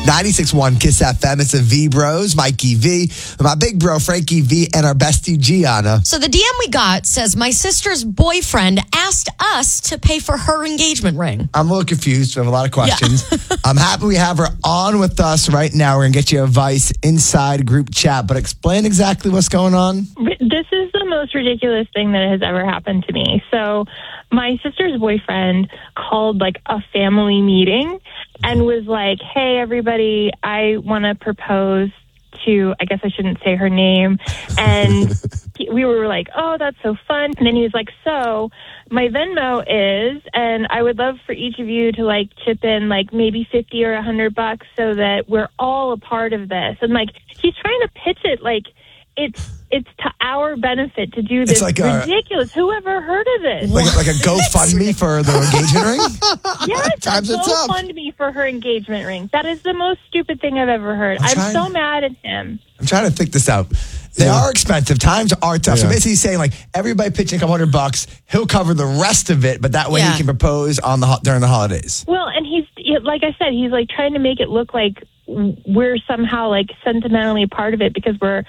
96.1 Kiss FM. It's the V Bros, Mikey V, my big bro Frankie V, and our bestie Gianna. So the DM we got says my sister's boyfriend asked us to pay for her engagement ring. I'm a little confused. We have a lot of questions. I'm happy we have her on with us right now. We're going to get you advice inside group chat, but explain exactly what's going on. This is the most ridiculous thing that has ever happened to me. So my sister's boyfriend called like a family meeting and was like, hey, everybody, I want to propose to, I guess I shouldn't say her name. And we were like, oh, that's so fun. And then he was like, so my Venmo is, and I would love for each of you to like chip in like maybe 50 or $100 so that we're all a part of this. And like, he's trying to pitch it like it's to our benefit to do this. It's like ridiculous. Who ever heard of this? Like a GoFundMe for the engagement ring? Yes, a GoFundMe for her engagement ring. That is the most stupid thing I've ever heard. I'm so mad at him. I'm trying to think this out. They are expensive. Times are tough. So basically he's saying like everybody pitching a couple $100, he'll cover the rest of it, but that way he can propose during the holidays. Well, and he's like I said, he's like trying to make it look like we're somehow like sentimentally a part of it because we're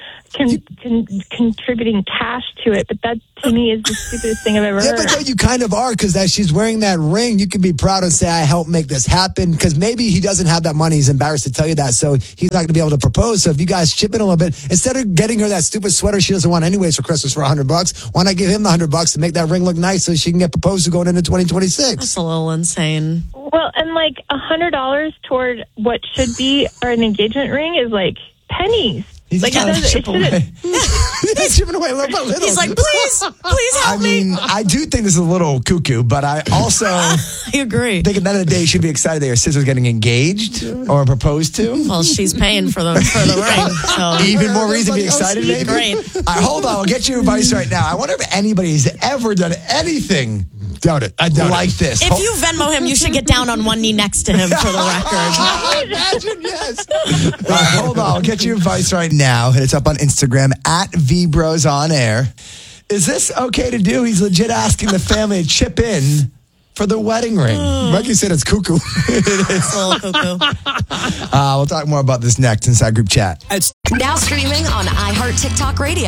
contributing cash to it. But that to me is the stupidest thing I've ever heard. Yeah, but you kind of are because that she's wearing that ring. You can be proud and say, I helped make this happen because maybe he doesn't have that money. He's embarrassed to tell you that. So he's not going to be able to propose. So if you guys chip in a little bit, instead of getting her that stupid sweater she doesn't want anyways for Christmas for $100, why not give him the $100 to make that ring look nice so she can get proposed to going into 2026? That's a little insane. Well, and like $100 toward what should be an engagement ring is like pennies. He's like trying to chip away. He's chipping away little by little. He's like, please help me. I mean, I do think this is a little cuckoo, but I also I agree. think at the end of the day, you should be excited that your sister's getting engaged or proposed to. Well, she's paying for the ring. So. Even more reason to be excited, maybe. Great. All right, hold on. I'll get you advice right now. I wonder if anybody's ever done anything Doubt it. I doubt like this. If you Venmo him, you should get down on one knee next to him for the record. Imagine, yes. All right, hold on. I'll get you advice right now. Hit us up on Instagram at VBrosOnAir. Is this okay to do? He's legit asking the family to chip in for the wedding ring. Mikey said it's cuckoo. It is. A little cuckoo. We'll talk more about this next inside group chat. Now streaming on iHeart TikTok Radio.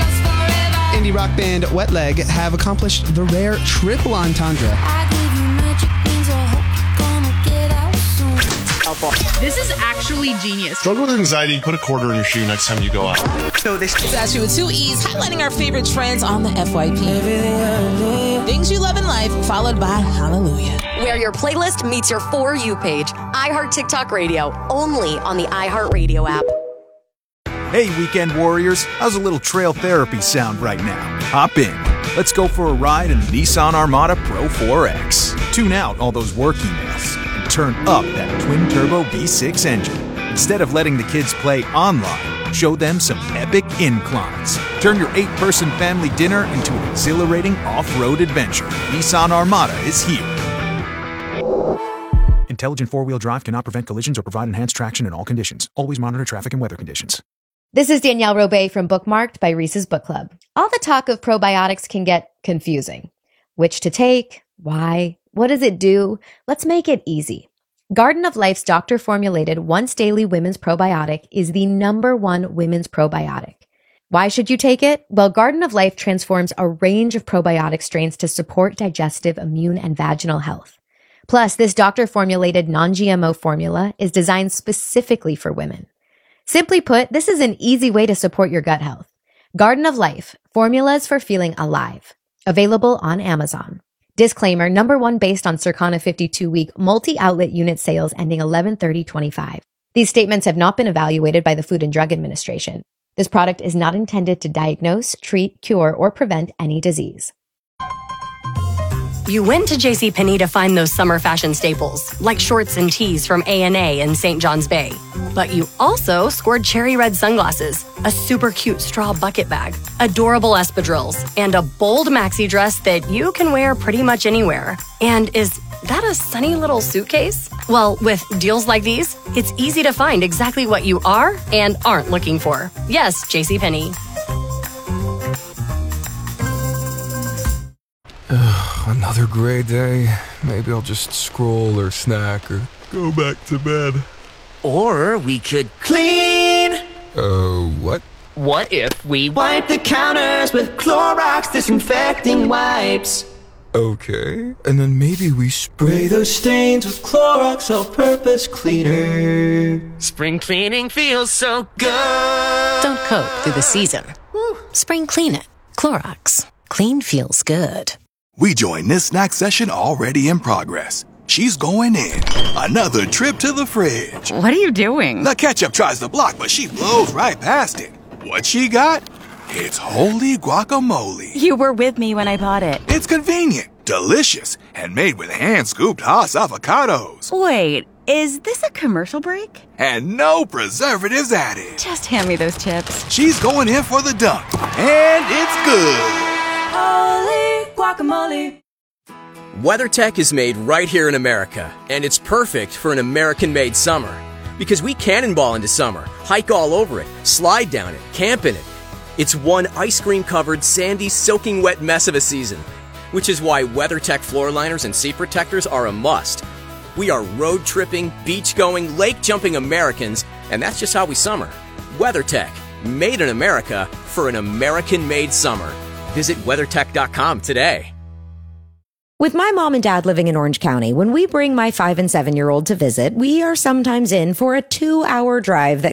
Indie rock band Wet Leg have accomplished the rare triple entendre. This is actually genius. Struggle with anxiety, put a quarter in your shoe next time you go out. So this is Ashley with 2 E's, highlighting our favorite trends on the FYP. Things you love in life, followed by Hallelujah. Where your playlist meets your For You page. iHeart TikTok Radio, only on the iHeart Radio app. Hey, weekend warriors, how's a little trail therapy sound right now? Hop in. Let's go for a ride in the Nissan Armada Pro 4X. Tune out all those work emails and turn up that twin-turbo V6 engine. Instead of letting the kids play online, show them some epic inclines. Turn your 8-person family dinner into an exhilarating off-road adventure. Nissan Armada is here. Intelligent four-wheel drive cannot prevent collisions or provide enhanced traction in all conditions. Always monitor traffic and weather conditions. This is Danielle Robay from Bookmarked by Reese's Book Club. All the talk of probiotics can get confusing. Which to take? Why? What does it do? Let's make it easy. Garden of Life's doctor-formulated once-daily women's probiotic is the #1 women's probiotic. Why should you take it? Well, Garden of Life transforms a range of probiotic strains to support digestive, immune, and vaginal health. Plus, this doctor-formulated non-GMO formula is designed specifically for women. Simply put, this is an easy way to support your gut health. Garden of Life, formulas for feeling alive. Available on Amazon. Disclaimer, #1 based on Circana 52-week multi-outlet unit sales ending 11/30/25. These statements have not been evaluated by the Food and Drug Administration. This product is not intended to diagnose, treat, cure, or prevent any disease. You went to JCPenney to find those summer fashion staples, like shorts and tees from A&A and St. John's Bay. But you also scored cherry red sunglasses, a super cute straw bucket bag, adorable espadrilles, and a bold maxi dress that you can wear pretty much anywhere. And is that a sunny little suitcase? Well, with deals like these, it's easy to find exactly what you are and aren't looking for. Yes, JCPenney. Another gray day. Maybe I'll just scroll or snack or go back to bed. Or we could clean. What? What if we wipe the counters with Clorox disinfecting wipes? Okay. And then maybe we Spray those stains with Clorox all-purpose cleaner. Spring cleaning feels so good. Don't coat through the season. Spring clean it. Clorox. Clean feels good. We join this snack session already in progress. She's going in. Another trip to the fridge. What are you doing? The ketchup tries to block, but she blows right past it. What she got? It's holy guacamole. You were with me when I bought it. It's convenient, delicious, and made with hand-scooped Haas avocados. Wait, is this a commercial break? And no preservatives added. Just hand me those chips. She's going in for the dunk, and it's good. Holy guacamole. WeatherTech is made right here in America, and it's perfect for an American-made summer. Because we cannonball into summer, hike all over it, slide down it, camp in it. It's one ice cream-covered, sandy, soaking wet mess of a season, which is why WeatherTech floor liners and seat protectors are a must. We are road-tripping, beach-going, lake-jumping Americans, and that's just how we summer. WeatherTech, made in America for an American-made summer. Visit WeatherTech.com today. With my mom and dad living in Orange County, when we bring my 5 and 7-year-old to visit, we are sometimes in for a 2-hour drive that